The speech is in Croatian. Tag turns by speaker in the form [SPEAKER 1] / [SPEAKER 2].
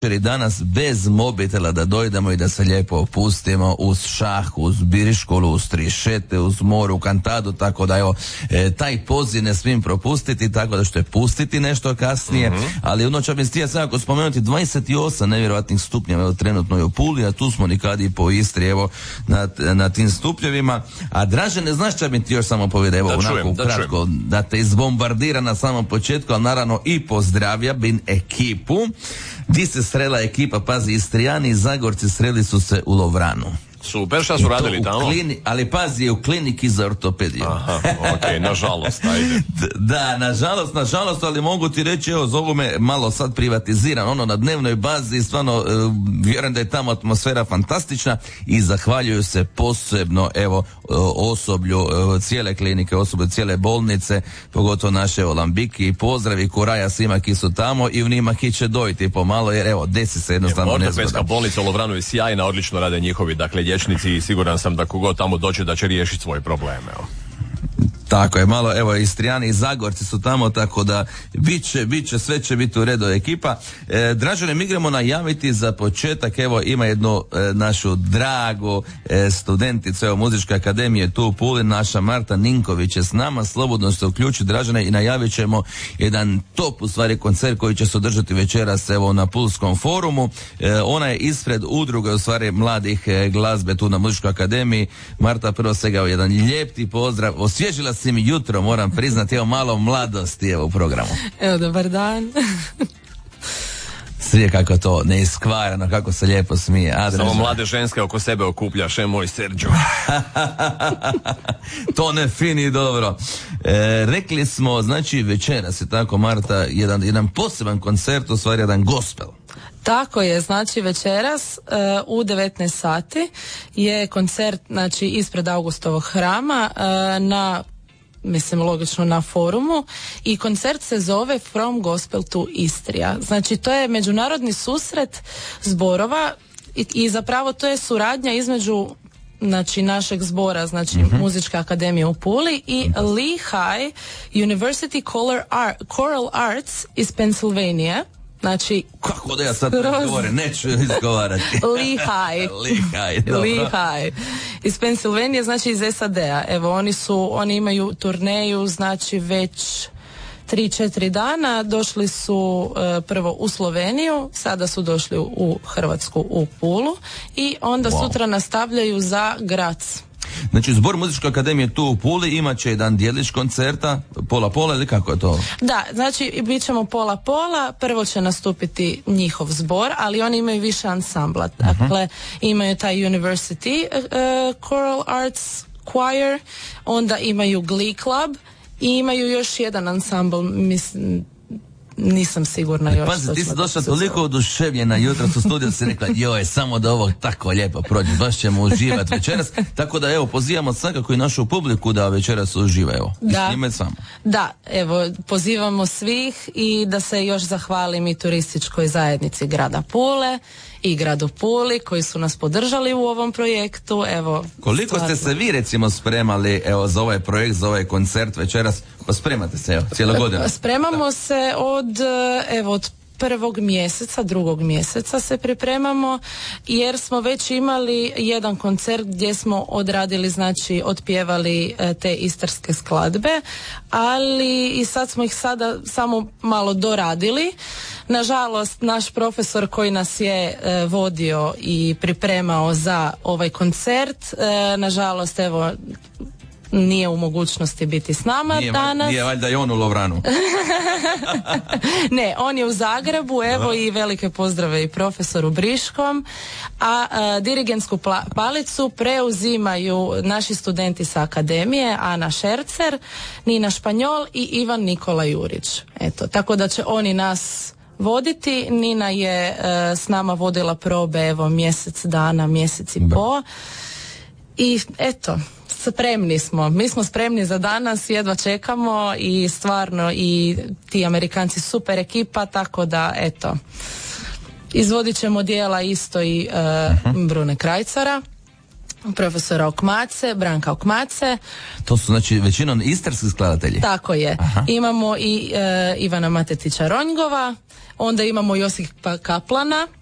[SPEAKER 1] i danas bez mobitela da dojdemo i da se lijepo opustimo uz šah, uz biriškolu, uz trišete, uz moru, kantadu, tako da evo, taj poziv ne smijem propustiti, tako da ćete pustiti nešto kasnije, ali ono će mi stija svakako spomenuti 28 nevjerojatnih stupnjeva evo, trenutno je u Puli, a tu smo nikad i po Istri, evo, na tim stupnjevima. A Dražene, znaš šta mi ti još samo povede, evo, onako kratko, da te izbombardira na samom početku, ali naravno i pozdravlja bin ekipu. Di se srela ekipa, pazi, Istrijani i Zagorci sreli su se u Lovranu.
[SPEAKER 2] Super, šta su radili tamo?
[SPEAKER 1] Ali pazi, je u kliniki za ortopediju.
[SPEAKER 2] Aha, okej, nažalost, ajde.
[SPEAKER 1] Da, nažalost, ali mogu ti reći, evo, zovu me malo sad privatiziran, ono na dnevnoj bazi, stvarno, vjerujem da je tamo atmosfera fantastična i zahvaljuju se posebno, evo, osoblju cijele klinike, osoblju cijele bolnice, pogotovo naše Olambiki i pozdravi Kuraja svima ki su tamo i u njima ki će dojiti pomalo, jer evo, desi se jednostavno nezgoda.
[SPEAKER 2] Ortopedska bolnica u Lovranu je sjajna, odlično rade njihovi, dakle, liječnici i siguran sam da kogod tamo dođe da će riješiti svoje probleme.
[SPEAKER 1] Tako je, malo, evo, Istrijani i Zagorci su tamo, tako da bit će, sve će biti u redu ekipa. Dražene, mi gremo najaviti za početak, evo, ima jednu našu dragu studenticu, evo, Muzičke akademije tu u Puli, naša Marta Ninković je s nama, slobodno se uključi, Dražene, i najavit ćemo jedan top, u stvari, koncert koji će se održati večeras, evo, na Pulskom forumu. Ona je ispred udruge, u stvari, mladih glazbe tu na Muzičkoj akademiji. Marta, prvo svega, jedan lijep ti pozdrav, osvježila si mi jutro, moram priznati, evo, malo mladosti, evo, u programu.
[SPEAKER 3] Evo, dobar dan.
[SPEAKER 1] Svi kako to neiskvarano, kako se lijepo smije.
[SPEAKER 2] Samo mlade ženske oko sebe okupljaš, moj Serđo.
[SPEAKER 1] To ne fini dobro. Rekli smo, znači, večeras je tako, Marta, jedan poseban koncert, u stvari jedan gospel.
[SPEAKER 3] Tako je, znači večeras u 19 sati je koncert, znači, ispred Augustovog hrama na, mislim, logično na forumu, i koncert se zove From Gospel to Istria. Znači, to je međunarodni susret zborova i zapravo to je suradnja između, znači, našeg zbora, znači Muzičke akademije u Puli i Lehigh University Choral Arts iz Pennsylvania. Znači,
[SPEAKER 1] kako da ja sad govorim, neću izgovarati.
[SPEAKER 3] Lehigh iz Pennsylvania, znači iz SAD-a. Evo, oni imaju turneju, znači već 3-4 dana. Došli su prvo u Sloveniju, sada su došli u Hrvatsku, u Pulu, i onda sutra nastavljaju za Graz.
[SPEAKER 1] Znači, zbor Muzičke akademije tu u Puli imat će jedan dijelić koncerta, pola ili kako je to?
[SPEAKER 3] Da, znači bit ćemo pola, prvo će nastupiti njihov zbor, ali oni imaju više ansambla. Dakle, imaju taj University Choral Arts Choir, onda imaju Glee Club i imaju još jedan ansambl, mislim, nisam sigurna još.
[SPEAKER 1] Pazi, ti si došla toliko oduševljena jutros u studiju, si rekla, joj, samo da ovo tako lijepo prođe, baš ćemo uživati večeras, tako da, evo, pozivamo svakako i našu publiku da večeras uživa, evo, i s njime samo.
[SPEAKER 3] Da, evo, pozivamo svih i da se još zahvalim i turističkoj zajednici grada Pule i gradu Puli koji su nas podržali u ovom projektu. Evo,
[SPEAKER 1] koliko ste se vi, recimo, spremali, evo, za ovaj projekt, za ovaj koncert večeras? Pa spremate se, evo, cijelo godinu.
[SPEAKER 3] Spremamo se od 1. mjeseca, 2. mjeseca se pripremamo, jer smo već imali jedan koncert gdje smo odradili, znači otpjevali te istarske skladbe, ali i sad smo ih sada samo malo doradili. Nažalost, naš profesor koji nas je vodio i pripremao za ovaj koncert, nažalost, evo, nije u mogućnosti biti s nama danas.
[SPEAKER 1] Nije valjda i on u Lovranu.
[SPEAKER 3] Ne, on je u Zagrebu, evo, i velike pozdrave i profesoru Briškom, a dirigentsku palicu preuzimaju naši studenti sa akademije, Ana Šercer, Nina Španjol i Ivan Nikola Jurić. Eto, tako da će oni nas voditi. Nina je s nama vodila probe, evo, mjesec dana, mjesec i po. I eto, spremni smo. Mi smo spremni za danas, jedva čekamo, i stvarno i ti Amerikanci super ekipa, tako da, eto, izvodit ćemo dijela isto i Brune Krajcara. profesora Okmace, Branka Okmace.
[SPEAKER 1] To su znači većinom istarski skladatelji.
[SPEAKER 3] Tako je.
[SPEAKER 1] Aha.
[SPEAKER 3] Imamo i Ivana Matetića Ronjgova, onda imamo Josipa Kaplana,